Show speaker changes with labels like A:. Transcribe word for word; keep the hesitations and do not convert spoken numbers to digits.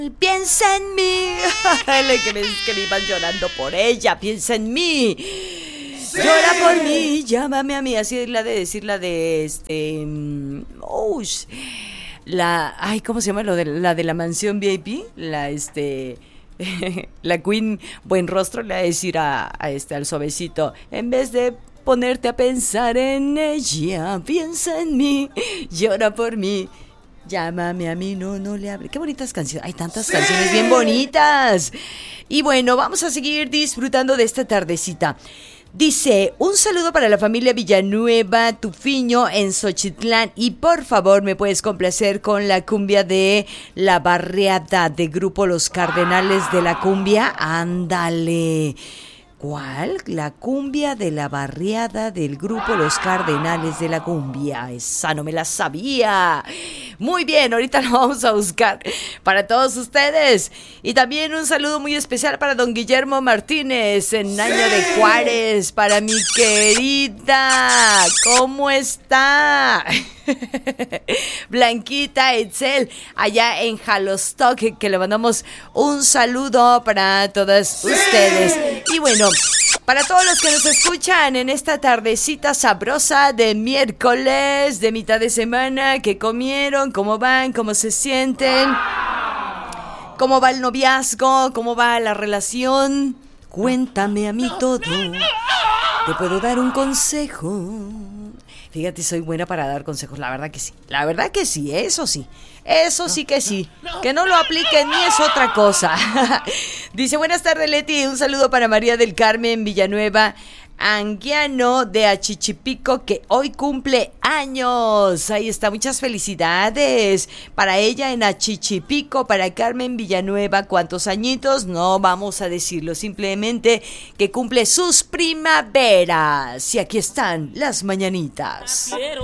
A: Piensa en mí. que, me, que me iban llorando por ella. Piensa en mí. Sí. Llora por mí, llámame a mí. Así es la de decir la de este. Oh, la. Ay, ¿cómo se llama? Lo de, la de la mansión V I P. La este. La Queen Buen Rostro le va a decir a, a este al suavecito, en vez de ponerte a pensar en ella, piensa en mí, llora por mí, llámame a mí, no, no le hable. Qué bonitas canciones, hay tantas ¡sí! Canciones bien bonitas. Y bueno, vamos a seguir disfrutando de esta tardecita. Dice, un saludo para la familia Villanueva Tufiño en Xochitlán y por favor me puedes complacer con la cumbia de La Barriada de Grupo Los Cardenales de la Cumbia. Ándale. ¿Cuál? La cumbia de La Barriada del Grupo Los Cardenales de la Cumbia. Esa no me la sabía. Muy bien, ahorita la vamos a buscar para todos ustedes. Y también un saludo muy especial para don Guillermo Martínez en Año de Juárez. Para mi querida, ¿cómo está? Blanquita Etzel, allá en Jalostock, que le mandamos un saludo para todas ustedes. Y bueno, para todos los que nos escuchan en esta tardecita sabrosa de miércoles, de mitad de semana, ¿qué comieron? ¿Cómo van? ¿Cómo se sienten? ¿Cómo va el noviazgo? ¿Cómo va la relación? Cuéntame a mí todo. Te puedo dar un consejo. Fíjate, soy buena para dar consejos, la verdad que sí. La verdad que sí, eso sí. Eso sí que sí. Que no lo apliquen ni es otra cosa. Dice, buenas tardes, Leti. Un saludo para María del Carmen Villanueva Anguiano de Achichipico, que hoy cumple años. Ahí está, muchas felicidades para ella en Achichipico, para Carmen Villanueva. ¿Cuántos añitos? No vamos a decirlo, simplemente que cumple sus primaveras. Y aquí están las mañanitas.